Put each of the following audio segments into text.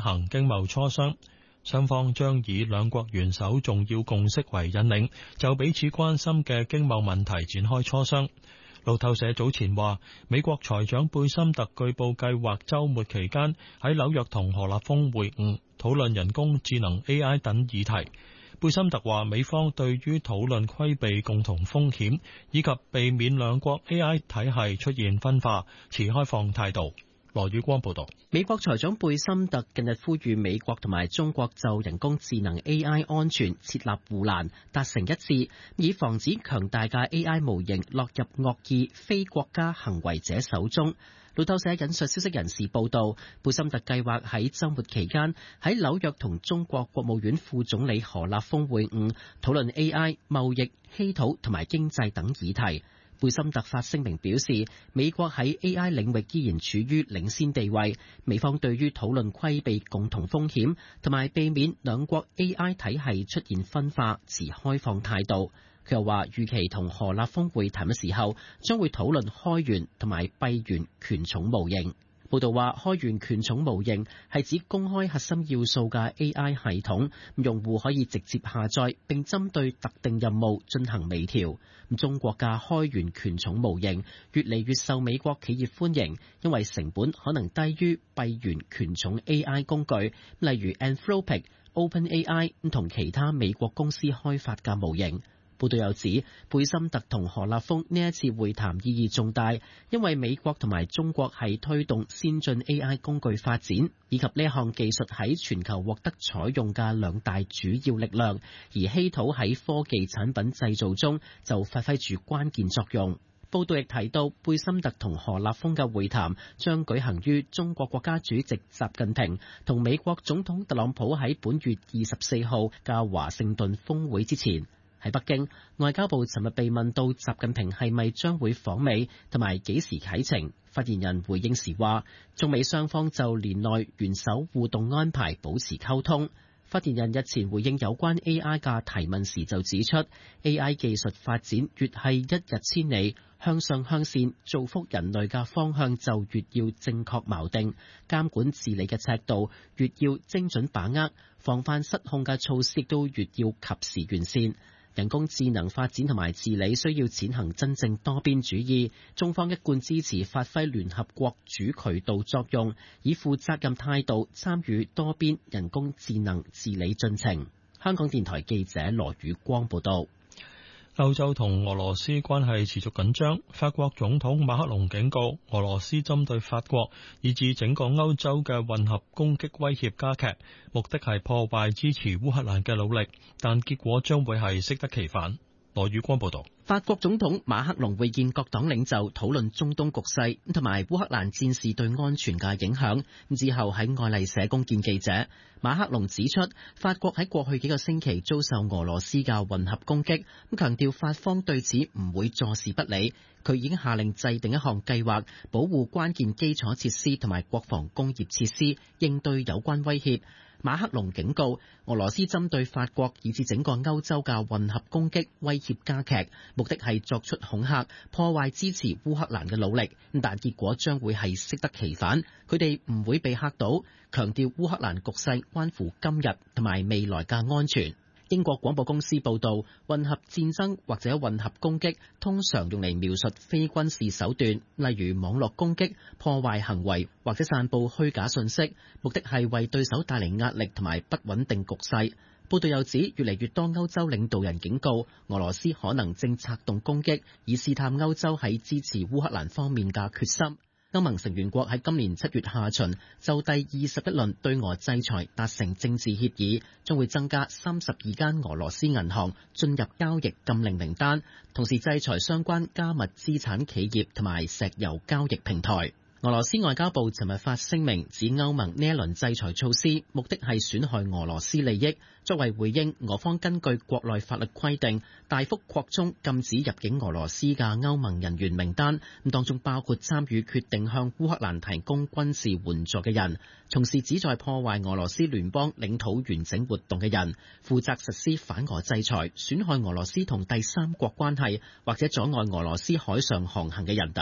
行經貿磋商。雙方將以兩國元首重要共識為引領，就彼此關心嘅經貿問題展開磋商。路透社早前話，美國財長貝森特據報計劃週末期間喺紐約同何立峰會晤，討論人工智能 AI 等議題。貝森特話，美方對於討論規避共同風險以及避免兩國 AI 體系出現分化，持開放態度。羅宇光報道， 美國財長貝森特近日呼籲美國同埋中國就人工智能 AI 安全設立護欄，達成一致，以防止強大嘅 AI 模型落入惡意非國家行為者手中。路透社引述消息人士報道，貝森特計劃喺週末期間喺紐約同中國國務院副總理何立峰會晤，討論 AI、貿易、稀土同埋經濟等議題。貝森特發聲明表示，美國喺 AI 領域依然處於領先地位，美方對於討論規避共同風險同埋避免兩國 AI 體系出現分化持開放態度。佢又話，預期同何立峰會談嘅時候，將會討論開源同埋閉源權重模型。報道話，開源權重模型係指公開核心要素嘅 AI 系統，用戶可以直接下載並針對特定任務進行微調。中國嘅開源權重模型越嚟越受美國企業歡迎，因為成本可能低於閉源權重 AI 工具，例如 Anthropic、OpenAI 同其他美國公司開發嘅模型。報道又指，貝森特同何立峰呢一次會談意義重大，因為美國同埋中國係推動先進 AI 工具發展，以及呢項技術喺全球獲得採用嘅兩大主要力量，而稀土喺科技產品製造中就發揮住關鍵作用。報道亦提到，貝森特同何立峰嘅會談將舉行於中國國家主席習近平同美國總統特朗普喺本月24號嘅華盛頓峰會之前。喺北京，外交部尋日被問到習近平係咪將會訪美同埋幾時啟程，發言人回應時話，中美雙方就年內元首互動安排保持溝通。發言人日前回應有關 AI 嘅提問時就指出， AI 技術發展越係一日千里，向上向善造福人類嘅方向就越要正確錨定，監管治理嘅尺度越要精準把握，防範失控嘅措施都越要及時完善。人工智能發展同埋治理需要踐行真正多邊主義，中方一貫支持發揮聯合國主渠道作用，以負責任態度參與多邊人工智能治理進程。香港電台記者羅宇光報道。 歐洲同俄羅斯關係持續緊張，法國總統馬克龍警告，俄羅斯針對法國以至整個歐洲嘅混合攻擊威脅加劇，目的係破壞支持烏克蘭嘅努力，但結果將會係適得其反。羅宇光報道。 法國總統馬克龍會見各黨領袖，討論中東局勢同埋烏克蘭戰事對安全嘅影響。之後喺愛麗舍宮見記者，馬克龍指出，法國喺過去幾個星期遭受俄羅斯嘅混合攻擊，強調法方對此唔會坐視不理。佢已經下令制定一項計劃，保護關鍵基礎設施同埋國防工業設施，應對有關威脅。馬克龍警告，俄羅斯針對法國以至整個歐洲嘅混合攻擊威脅加劇，目的係作出恐嚇，破壞支持烏克蘭嘅努力，但結果將會係適得其反。佢哋唔會被嚇到，強調烏克蘭局勢關乎今日同埋未來嘅安全。英國廣播公司報導，混合戰爭或者混合攻擊通常用嚟描述非軍事手段，例如網絡攻擊、破壞行為或者散佈虛假信息，目的係為對手帶嚟壓力同埋不穩定局勢。報道又指，越嚟越多歐洲領導人警告，俄羅斯可能正策動攻擊，以試探歐洲喺支持烏克蘭方面嘅決心。歐盟成員國喺今年7月下旬就第21輪對俄制裁達成政治協議，將會增加32間俄羅斯銀行進入交易禁令名單，同時制裁相關加密資產企業同埋石油交易平台。俄羅斯外交部尋日發聲明，指歐盟呢一輪制裁措施目的係損害俄羅斯利益。作為回應，俄方根據國內法律規定，大幅擴充禁止入境俄羅斯嘅歐盟人員名單，當中包括參與決定向烏克蘭提供軍事援助嘅人，從事旨在破壞俄羅斯聯邦領土完整活動嘅人，負責實施反俄制裁、損害俄羅斯同第三國關係或者阻礙俄羅斯海上航行嘅人等。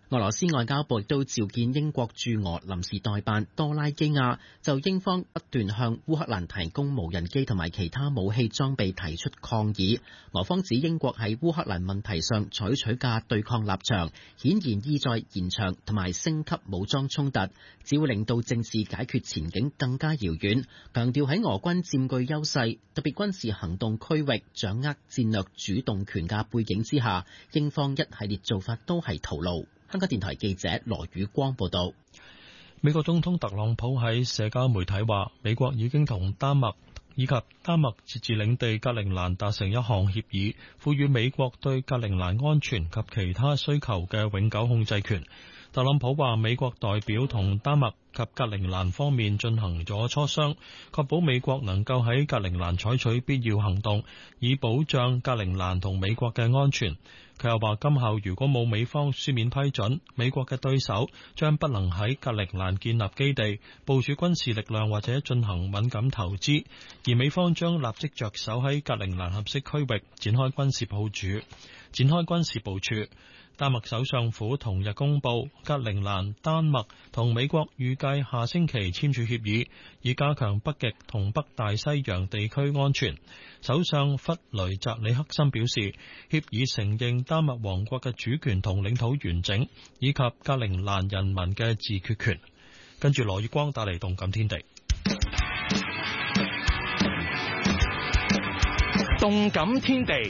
俄羅斯外交部亦都召見英國駐俄臨時代辦多拉基亞，就英方不斷向烏克蘭提供無人機同埋其他武器裝備提出抗議。俄方指英國喺烏克蘭問題上採取嘅對抗立場，顯然意在延長同埋升級武裝衝突，只會令到政治解決前景更加遙遠。強調喺俄軍佔據優勢、特別軍事行動區域掌握戰略主動權嘅背景之下，英方一系列做法都係徒勞。香港電台記者羅宇光報道。 美國總統特朗普喺社交媒體話，美國已經同丹麥以及丹麥自治領地格陵蘭達成一項協議，賦予美國對格陵蘭安全及其他需求嘅永久控制權。特朗普話，美國代表同丹麥及格陵蘭方面進行咗磋商，確保美國能夠喺格陵蘭採取必要行動，以保障格陵蘭同美國嘅安全。佢又話，今後如果冇美方書面批准，美國嘅對手將不能喺格陵蘭建立基地、部署軍事力量或者進行敏感投資，而美方將立即着手喺格陵蘭合適區域展開軍事部署。丹麥首相府同日公布，格陵蘭、丹麥同美國預計下星期簽署協議，以加強北極同北大西洋地區安全。首相弗雷澤里克森表示，協議承認丹麥王國嘅主權同領土完整，以及格陵蘭人民嘅自決權。跟住羅月光帶嚟動感天地。 動感天地。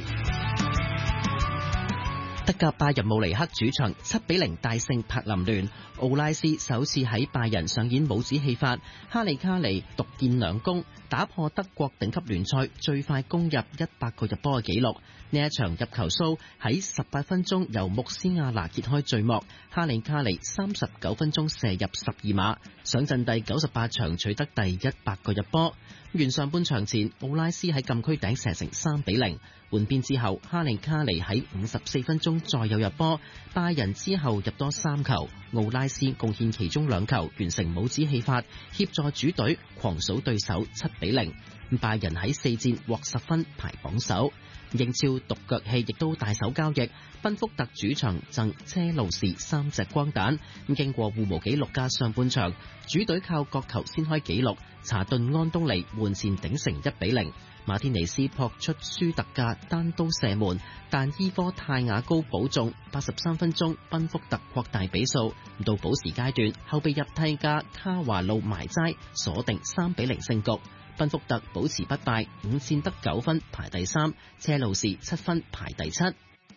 德甲拜仁慕尼黑主場7-0大勝柏林聯，奧拉斯首次喺拜仁上演帽子戲法，哈利卡尼獨建兩功，打破德國頂級聯賽最快攻入100個入波嘅紀錄。呢一場入球數喺18分鐘由穆斯亞拿揭開序幕，哈利卡尼39分鐘射入12碼，上陣第98場取得第100個入波。完上半場前，奧拉斯喺禁區頂射成3-0。換邊之後，哈利卡尼喺54分鐘再有入波，拜仁之後入多3球，奧拉斯貢獻其中2球，完成帽子戲法，協助主隊狂掃對手7-0。拜仁喺4戰獲10分排榜首。英超獨腳戲亦都大手交易，賓福特主場贈車路士3隻光蛋。經過互無紀錄嘅上半場，主隊靠角球先開紀錄，查頓安東尼門前頂成1-0。馬天尼斯撲出舒特嘅單刀射門，但伊科泰亞高保中。83分鐘，賓福特擴大比數。到補時階段，後備入替嘅卡華路埋齋鎖定3-0勝局。賓福特保持不敗，5戰得9分排第3，車路士7分排第7。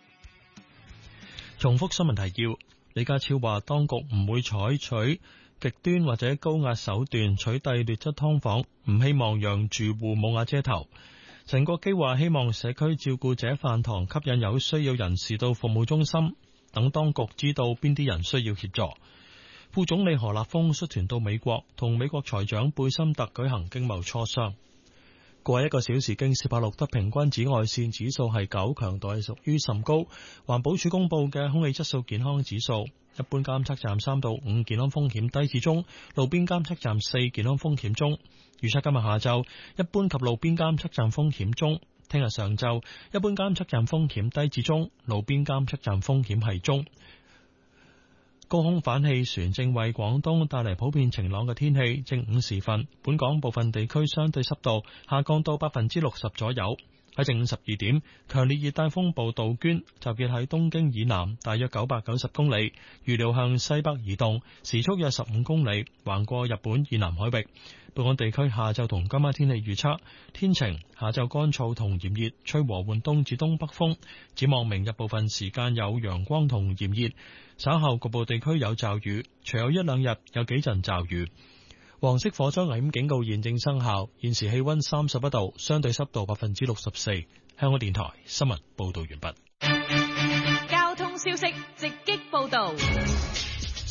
重複新聞提要：李家超話，當局唔會採取極端或者高壓手段取締劣質劏房，唔希望讓住戶冇瓦遮頭。陳國基話，希望社區照顧者飯堂吸引有需要人士到服務中心，等當局知道邊啲人需要協助。副總理何立峰率團到美國，同美國財長貝森特舉行經貿磋商。過去1個小時，京士柏錄得平均紫外線指數係9，強度係屬於甚高。環保署公布嘅空氣質素健康指數，一般監測站3到5，健康風險低至中；路邊監測站4，健康風險中。預測今日下晝一般及路邊監測站風險中，聽日上晝一般監測站風險低至中，路邊監測站風險係中。高空反氣旋正為廣東帶嚟普遍晴朗嘅天氣。正午時分，本港部分地區相對濕度下降到60%左右。喺正午12點，強烈熱帶風暴杜鵑集結喺東京以南大約990公里，預料向西北移動，時速約15公里，橫過日本以南海域。本港地區下晝同今晚天氣預測：天晴，下晝乾燥同炎熱，吹和緩東至東北風。展望明日部分時間有陽光同炎熱，稍後局部地區有驟雨，隨後1-2日有幾陣驟雨。黃色火災危險警告現正生效，現時氣溫31度，相對濕度64%。香港電台新聞報道完畢。 交通消息直擊報道。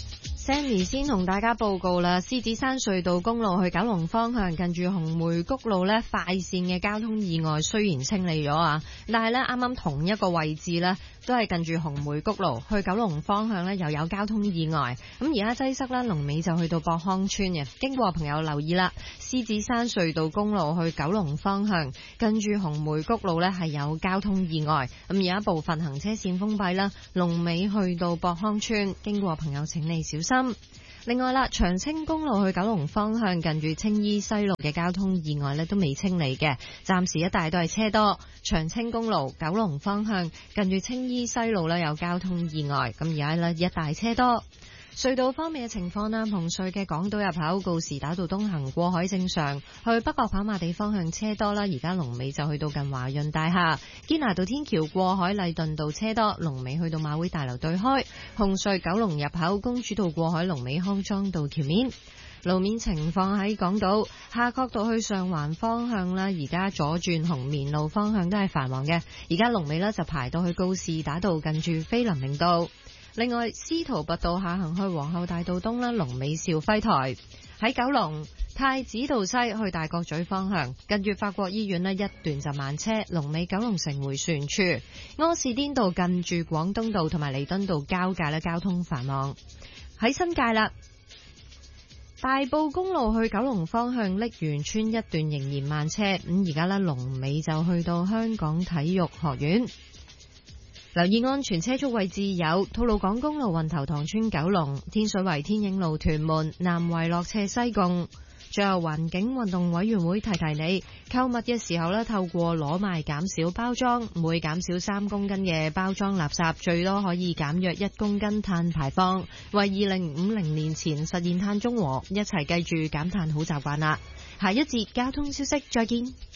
Sandy 先同大家報告啦，獅子山隧道公路去九龍方向近住紅梅谷路呢快線嘅交通意外雖然清理咗啊，但係呢啱啱同一個位置呢都係近住紅梅谷路去九龍方向呢又有交通意外，咁而家擠塞啦，龍尾就去到博康村嘅，經過朋友留意啦，獅子山隧道公路去九龍方向近住紅梅谷路呢係有交通意外，咁而家部分行車線封閉啦，龍尾去到博康村，經過朋友請你小心。另外啦，長青公路去九龍方向近住青衣西路嘅交通意外呢都未清理嘅，暫時一帶都係車多。長青公路九龍方向近住青衣西路呢有交通意外，咁而家呢一帶車多。隧道方面嘅情況啦，紅隧嘅港島入口告士打道東行過海正常，去北角跑馬地方向車多啦，而家龍尾就去到近華潤大廈。堅拿道天橋過海禮頓道車多，龍尾去到馬會大樓對開。紅隧九龍入口公主道過海龍尾康莊道橋面。路面情況喺港島夏慤道去上環方向啦，而家左轉紅棉路方向都係繁忙嘅，而家龍尾呢就排到去告士打道近住菲林明道。另外，司徒拔道下行去皇后大道東啦，龍尾兆輝台。喺九龍太子道西去大角咀方向，近住法國醫院呢一段就慢車，龍尾九龍城迴旋處。柯士甸道近住廣東道同埋彌敦道交界呢交通繁忙。喺新界啦，大埔公路去九龍方向瀝源村一段仍然慢車，咁而家呢龍尾就去到香港體育學院。留意安全車速位置有吐露港公路運頭塘村九龍、天水圍天影路屯門、南圍落斜西貢。最後環境運動委員會提提你，購物嘅時候透過攞賣減少包裝，每減少3公斤嘅包裝垃圾，最多可以減約1公斤碳排放，為2050年前實現碳中和，一齊記住減碳好習慣啦。下一節交通消息再見。